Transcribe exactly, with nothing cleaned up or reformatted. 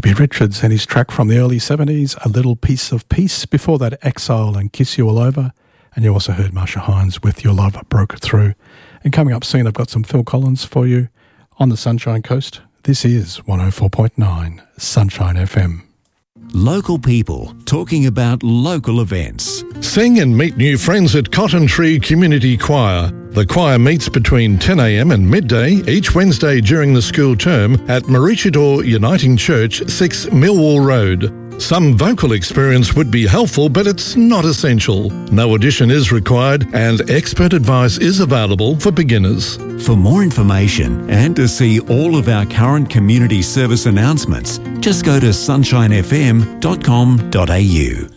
Bobby Richards and his track from the early seventies, A Little Piece of Peace. Before that, Exile and Kiss You All Over. And you also heard Marsha Hines with Your Love Broke Through. And coming up soon, I've got some Phil Collins for you on the Sunshine Coast. This is one oh four point nine Sunshine F M. Local people talking about local events. Sing and meet new friends at Cotton Tree Community Choir. The choir meets between ten a.m. and midday each Wednesday during the school term at Maroochydore Uniting Church, six Millwall Road. Some vocal experience would be helpful, but it's not essential. No audition is required and expert advice is available for beginners. For more information and to see all of our current community service announcements, just go to sunshine f m dot com dot a u.